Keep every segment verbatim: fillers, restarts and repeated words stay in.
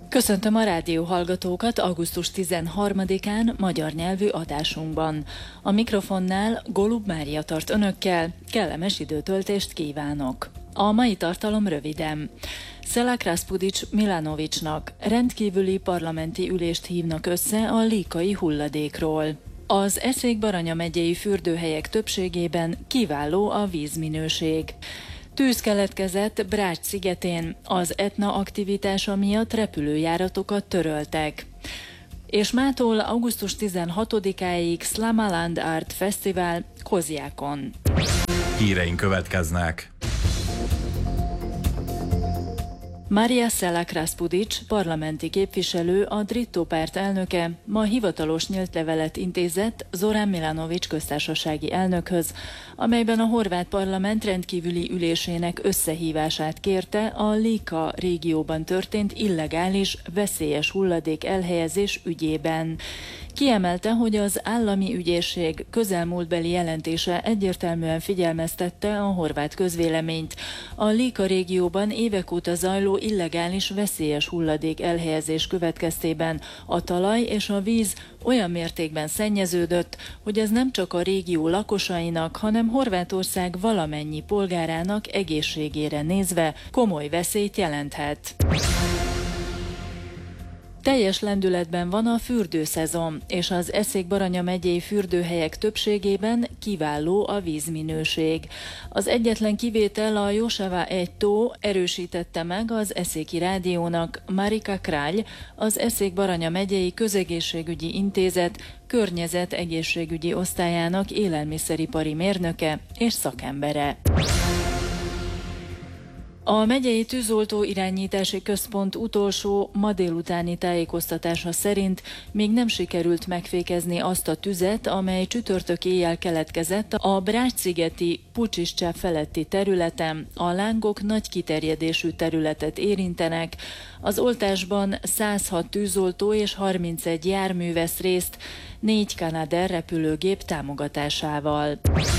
Köszöntöm a rádió hallgatókat augusztus tizenharmadikán magyar nyelvű adásunkban. A mikrofonnál Golub Mária tart önökkel, kellemes időtöltést kívánok. A mai tartalom röviden. Szelák Raspudics Milanovicsnak rendkívüli parlamenti ülést hívnak össze a líkai hulladékról. Az Eszék-Baranya megyei fürdőhelyek többségében kiváló a vízminőség. Tűz keletkezett Brács szigetén, az Etna aktivitása miatt repülőjáratokat töröltek. És mától augusztus tizenhatodikáig Slamaland Art Fesztivál Kozjákon. Híreink következnek. Maria Szelák Raspudics, parlamenti képviselő, a Dritto párt elnöke ma hivatalos nyílt levelet intézett Zoran Milanovics köztársasági elnökhöz, amelyben a horvát parlament rendkívüli ülésének összehívását kérte a Lika régióban történt illegális, veszélyes hulladék elhelyezés ügyében. Kiemelte, hogy az állami ügyészség közelmúltbeli jelentése egyértelműen figyelmeztette a horvát közvéleményt. A Lika régióban évek óta zajló illegális, veszélyes hulladék elhelyezés következtében a talaj és a víz olyan mértékben szennyeződött, hogy ez nem csak a régió lakosainak, hanem Horvátország valamennyi polgárának egészségére nézve komoly veszélyt jelenthet. Teljes lendületben van a fürdőszezon, és az Eszék-Baranya megyei fürdőhelyek többségében kiváló a vízminőség. Az egyetlen kivétel a Josava egy tó, erősítette meg az Eszéki Rádiónak Marika Králj, az Eszék-Baranya megyei közegészségügyi intézet környezet-egészségügyi osztályának élelmiszeripari mérnöke és szakembere. A megyei tűzoltó irányítási központ utolsó ma délutáni tájékoztatása szerint még nem sikerült megfékezni azt a tüzet, amely csütörtök éjjel keletkezett a Brács-szigeti Pucsiscsa feletti területen. A lángok nagy kiterjedésű területet érintenek. Az oltásban száz hat tűzoltó és harmincegy jármű vesz részt, négy Canadair repülőgép támogatásával.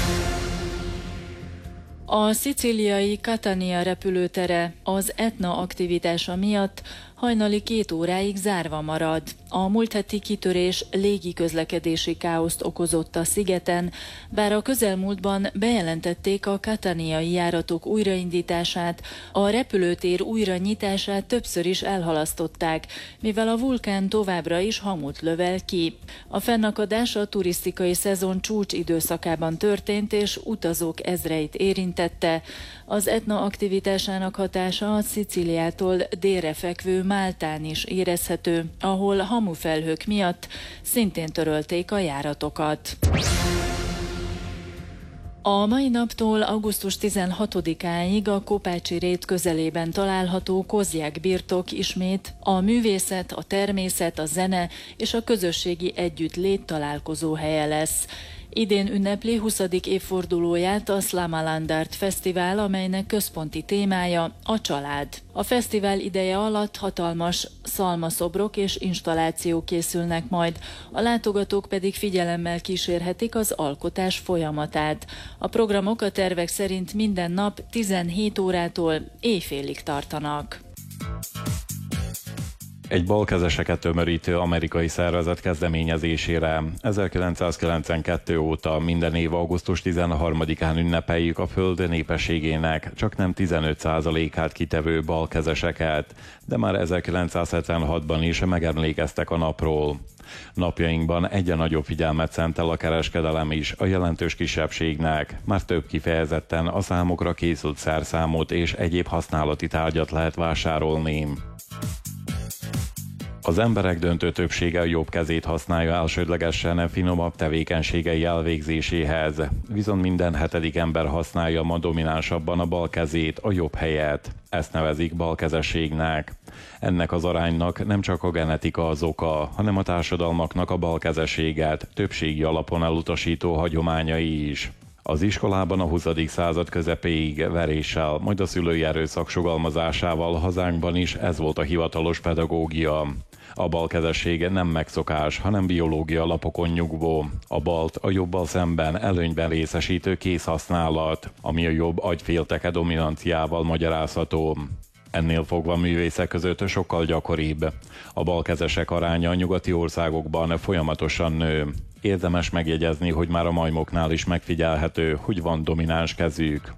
A szicíliai Catania repülőtere az Etna aktivitása miatt hajnali két óráig zárva marad. A múlt heti kitörés légiközlekedési káoszt okozott a szigeten, bár a közelmúltban bejelentették a cataniai járatok újraindítását, a repülőtér újranyitását többször is elhalasztották, mivel a vulkán továbbra is hamut lövel ki. A fennakadás a turisztikai szezon csúcs időszakában történt, és utazók ezreit érintette. Az Etna aktivitásának hatása a Szicíliától délre fekvő Máltán is érezhető, ahol hamufelhők miatt szintén törölték a járatokat. A mai naptól augusztus tizenhatodikáig a Kopácsi rét közelében található Kozják birtok ismét a művészet, a természet, a zene és a közösségi együttlét találkozó helye lesz. Idén ünnepli huszadik évfordulóját a Slamaland Art Fesztivál, amelynek központi témája a család. A fesztivál ideje alatt hatalmas szalmaszobrok és installációk készülnek majd, a látogatók pedig figyelemmel kísérhetik az alkotás folyamatát. A programok a tervek szerint minden nap tizenhét órától éjfélig tartanak. Egy balkezeseket tömörítő amerikai szervezet kezdeményezésére ezerkilencszázkilencvenkettő óta minden év augusztus tizenharmadikán ünnepeljük a Föld népességének csaknem tizenöt százalékát kitevő balkezeseket, de már ezerkilencszázhetvenhatban is megemlékeztek a napról. Napjainkban egyre nagyobb figyelmet szentel a kereskedelem is a jelentős kisebbségnek, már több kifejezetten a számokra készült szerszámot és egyéb használati tárgyat lehet vásárolni. Az emberek döntő többsége a jobb kezét használja elsődlegesen finomabb tevékenységei elvégzéséhez, viszont minden hetedik ember használja ma dominánsabban a bal kezét, a jobb helyet. Ezt nevezik balkezességnek. Ennek az aránynak nem csak a genetika az oka, hanem a társadalmaknak a balkezességet többségi alapon elutasító hagyományai is. Az iskolában a huszadik század közepéig veréssel, majd a szülői erőszak sugalmazásával hazánkban is ez volt a hivatalos pedagógia. A balkezessége nem megszokás, hanem biológia alapokon nyugvó. A balt a jobbal szemben előnyben részesítő készhasználat, ami a jobb agyfélteke dominanciával magyarázható. Ennél fogva művészek között sokkal gyakoribb. A balkezesek aránya a nyugati országokban folyamatosan nő. Érdemes megjegyezni, hogy már a majmoknál is megfigyelhető, hogy van domináns kezük.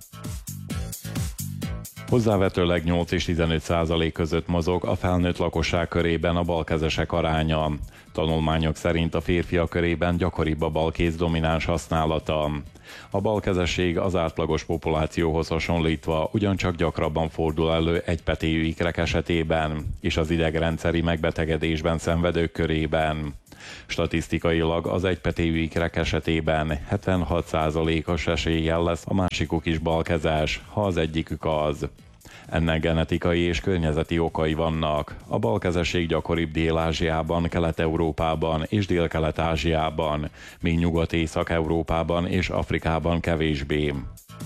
Hozzávetőleg nyolc és tizenöt százalék között mozog a felnőtt lakosság körében a balkezesek aránya. Tanulmányok szerint a férfiak körében gyakoribb a balkéz domináns használata. A balkezesség az átlagos populációhoz hasonlítva ugyancsak gyakrabban fordul elő egypetéjű ikrek esetében és az idegrendszeri megbetegedésben szenvedők körében. Statisztikailag az egypetéjű ikrek esetében hetvenhat százalékos eséllyel lesz a másikuk is balkezes, ha az egyikük az. Ennek genetikai és környezeti okai vannak. A balkezesség gyakoribb Dél-Ázsiában, Kelet-Európában és Dél-Kelet-Ázsiában, míg Nyugat-Észak-Európában és Afrikában kevésbé.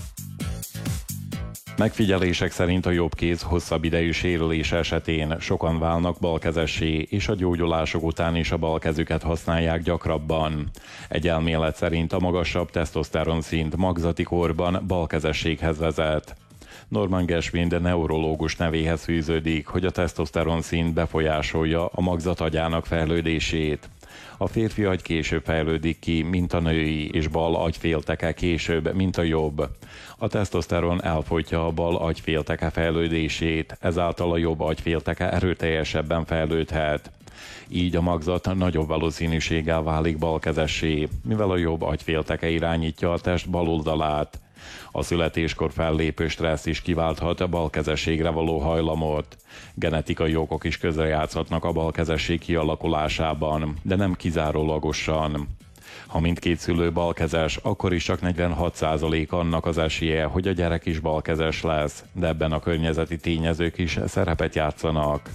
Megfigyelések szerint a jobb kéz hosszabb idejű sérülés esetén sokan válnak balkezessé, és a gyógyulások után is a bal kezüket használják gyakrabban. Egy elmélet szerint a magasabb tesztoszteron szint magzati korban balkezességhez vezet. Norman Geschwind neurológus nevéhez fűződik, hogy a tesztoszteron szint befolyásolja a magzat agyának fejlődését. A férfi agy később fejlődik ki, mint a női, és bal agyfélteke később, mint a jobb. A tesztoszteron elfolytja a bal agyfélteke fejlődését, ezáltal a jobb agyfélteke erőteljesebben fejlődhet. Így a magzat nagyobb valószínűséggel válik balkezessé, mivel a jobb agyfélteke irányítja a test bal oldalát. A születéskor fellépő stressz is kiválthat a balkezességre való hajlamot. Genetikai okok is közrejátszhatnak a balkezesség kialakulásában, de nem kizárólagosan. Ha mindkét szülő balkezes, akkor is csak negyvenhat százalék annak az esélye, hogy a gyerek is balkezes lesz, de ebben a környezeti tényezők is szerepet játszanak.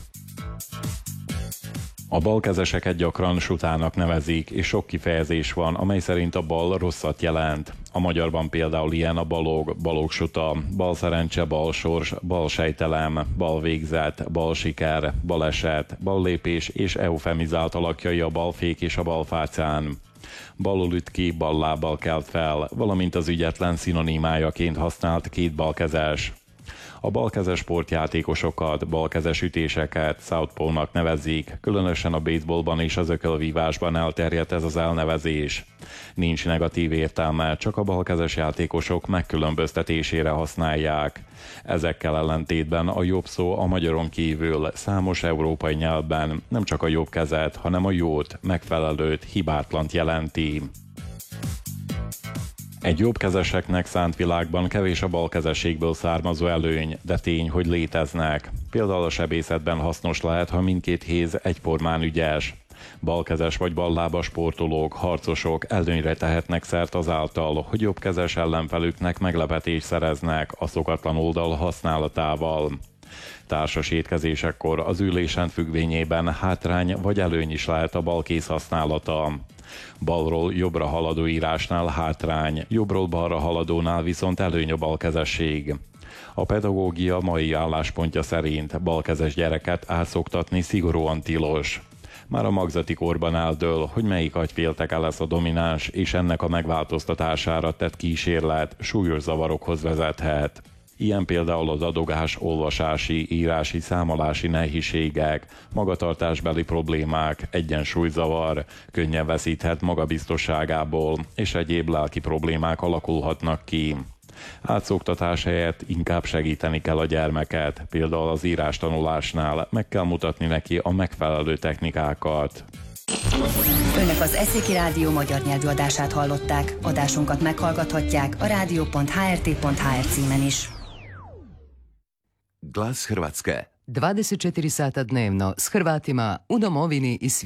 A balkezeseket gyakran sutának nevezik, és sok kifejezés van, amely szerint a bal rosszat jelent. A magyarban például ilyen a balog, balogsuta, balszerencse, balsors, balsejtelem, balvégzet, balsiker, baleset, ballépés és eufemizált alakjai a balfék és a balfácán. Balul üt ki, bal lábbal kelt fel, valamint az ügyetlen szinonimájaként használt két balkezes. A balkezes sportjátékosokat, balkezes ütéseket southpaw-nak nevezik, különösen a baseballban és az ökölvívásban elterjedt ez az elnevezés. Nincs negatív értelme, csak a balkezes játékosok megkülönböztetésére használják. Ezekkel ellentétben a jobb szó a magyaron kívül számos európai nyelvben nem csak a jobb kezet, hanem a jót, megfelelőt, hibátlant jelenti. Egy jobbkezeseknek szánt világban kevés a balkezességből származó előny, de tény, hogy léteznek. Például a sebészetben hasznos lehet, ha mindkét héz egyformán ügyes. Balkezes vagy ballábas sportolók, harcosok előnyre tehetnek szert azáltal, hogy jobbkezes ellenfelüknek meglepetést szereznek a szokatlan oldal használatával. Társas étkezésekkor az ülésen függvényében hátrány vagy előny is lehet a balkéz használata. Balról jobbra haladó írásnál hátrány, jobbról balra haladónál viszont előny a balkezesség. A pedagógia mai álláspontja szerint balkezes gyereket átszoktatni szigorúan tilos. Már a magzati korban eldől, hogy melyik agyfélteke lesz a domináns, és ennek a megváltoztatására tett kísérlet súlyos zavarokhoz vezethet. Ilyen például az adogás, olvasási, írási, számolási nehézségek, magatartásbeli problémák, egyensúlyzavar, könnyen veszíthet magabiztosságából, és egyéb lelki problémák alakulhatnak ki. Átszoktatás helyett inkább segíteni kell a gyermeket, például az írástanulásnál meg kell mutatni neki a megfelelő technikákat. Önök az Eszéki Rádió magyar nyelvű adását hallották. Adásunkat meghallgathatják a rádió pont há er té pont há er címen is. Glas Hrvatske. dvadeset četiri sata dnevno s Hrvatima u domovini i svijetu.